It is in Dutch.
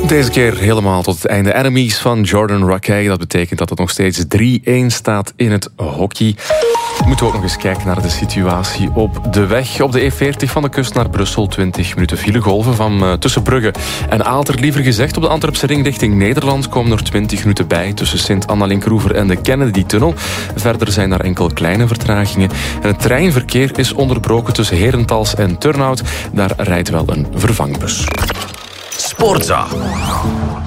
Deze keer helemaal tot het einde. Enemies van Jordan Rakei. Dat betekent dat het nog steeds 3-1 staat in het hockey. Moeten we ook nog eens kijken naar de situatie op de weg. Op de E40 van de kust naar Brussel. 20 minuten filegolven van tussen Brugge en Aalter. Liever gezegd, op de Antwerpse ring richting Nederland komen er 20 minuten bij tussen Sint-Anna-Linkroever en de Kennedy-tunnel. Verder zijn er enkel kleine vertragingen. En het treinverkeer is onderbroken tussen Herentals en Turnhout. Daar rijdt wel een vervangbus. Sportza.